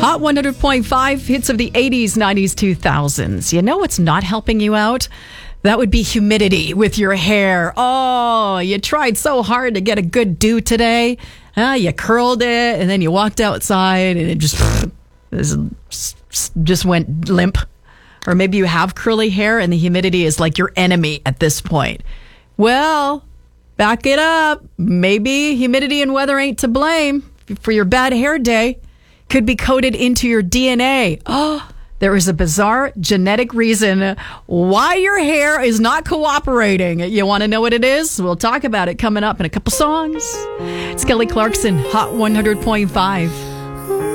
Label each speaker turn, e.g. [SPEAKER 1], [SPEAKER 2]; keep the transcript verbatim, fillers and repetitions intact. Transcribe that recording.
[SPEAKER 1] Hot one hundred point five, hits of the eighties, nineties, two thousands. You know what's not helping you out? That would be humidity with your hair. Oh, you tried so hard to get a good do today. Uh, you curled it, and then you walked outside, and it just, just went limp. Or maybe you have curly hair, and the humidity is like your enemy at this point. Well, back it up. Maybe humidity and weather ain't to blame for your bad hair day. Could be coded into your D N A. Oh, there is a bizarre genetic reason why your hair is not cooperating. You want to know what it is? We'll talk about it coming up in a couple songs. It's Kelly Clarkson, Hot one hundred point five.